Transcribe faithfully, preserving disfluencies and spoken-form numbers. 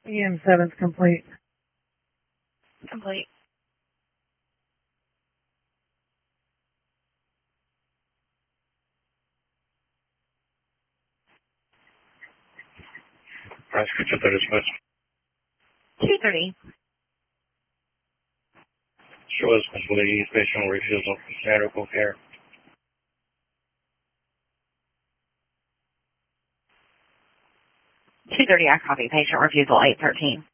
E M seven's complete. Complete. Price for two thirty dismissed. two thirty. Show us complete. Patient refusal for medical care. two thirty, I copy. Patient refusal, eight thirteen.